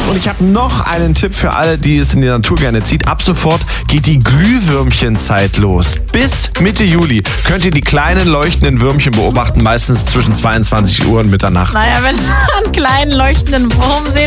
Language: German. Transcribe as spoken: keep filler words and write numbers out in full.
Und ich habe noch einen Tipp für alle, die es in die Natur gerne zieht. Ab sofort geht die Glühwürmchenzeit los. Bis Mitte Juli könnt ihr die kleinen leuchtenden Würmchen beobachten, meistens zwischen zweiundzwanzig Uhr und Mitternacht. Naja, wenn wir einen kleinen leuchtenden Wurm sehen,